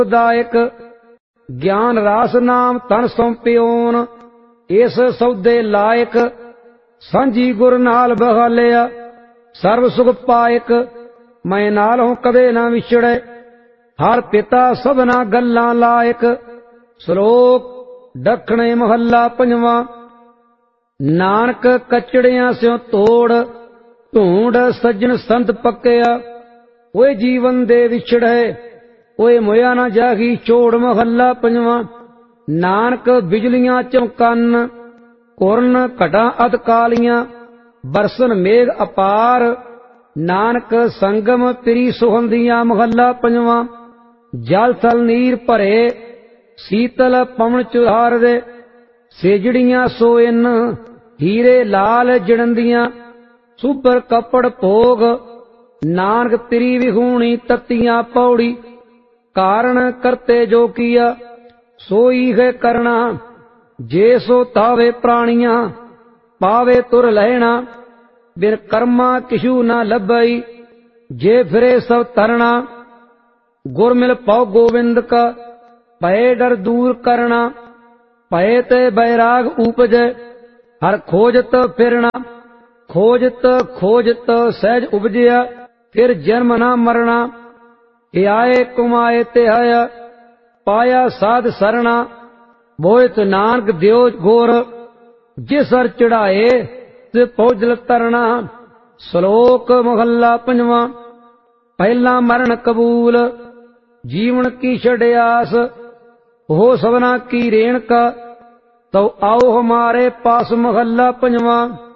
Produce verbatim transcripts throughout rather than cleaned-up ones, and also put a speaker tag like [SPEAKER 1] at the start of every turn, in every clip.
[SPEAKER 1] दायक ज्ञान रास नाम तन सौंपियोन इस सौदे लायक सांझी गुर नाल बहालिया सर्व सुख पायक मैं नालों कदे ना विछड़े हर पिता सबना गल्लां लायक। श्लोक दखणे महला पंजवां। नानक कचड़ियां स्यों तोड़ ढूंढ सज्जन संत पक्या ओए जीवन दे विछड़े ओए मोया ना जागी चोड़। महला पंजवां। नानक बिजलियां चमकन कुरन घटा अत कालियां बरसन मेघ अपार नानक संगम पिरी सुहंदियां। महला पंजवां। जल थल नीर भरे शीतल पवन चुधार दे सेजड़ियां सोइन हीरे लाल जड़ंदियां सुपर कपड़ भोग नानक पिरी विहूणी तत्तियां। पौड़ी कारण करते जो किया सोई है करना जे सो तावे प्राणियां पावे तुर लहना बिन कर्मा किशु न लभई जे फिरे सब तरना। गुर मिल पाओ गोविंद का भय डर दूर करना भय ते बैराग उपजय हर खोजत फिरना खोजत खोजत सहज उपजया फिर जन्म ना मरना। आए कुमाए ते आया पाया साध सरना बोयत नानक दियो गोर जिस हर चढ़ाए ते पौजल तरना। श्लोक महला पंजवां। पहला मरण कबूल जीवन की छड़ियास हो सबना की रेणका तो आओ हमारे पास। महला पंजवां।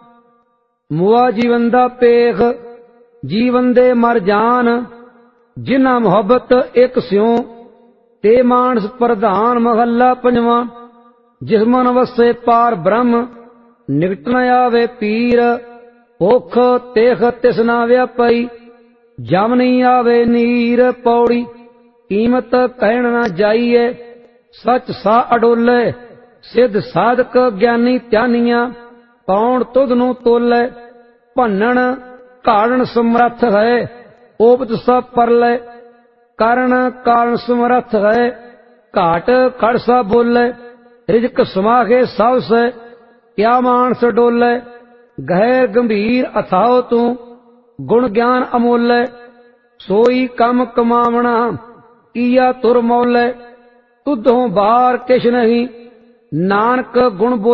[SPEAKER 1] मुआ जीवन दा पेख जीवन दे मर जान जिन्ना मोहब्बत एक स्यों ते मानस प्रधान। महला पंजवां। जिस मन वसे पार ब्रह्म निकट न आवे पीर भुख तेख तिसना व्यापई जम नहीं आवे नीर। पौड़ी कीमत कहण न जाइए सच सा अडोले सिद्ध साधक ज्ञानी ध्यानिया पौण तुध नू तोले भन्नण कारण समर्थ है ओपत सब परले कारण कारण समर्थ है घाट खड़ सा बोले रिजक समाखे सब से क्या मानस डोले। गहर गंभीर अथाओ तू गुण ज्ञान अमोले सोई कम कमावना किया तुर मौले तुधों बाहर किश नहीं नानक गुण बोल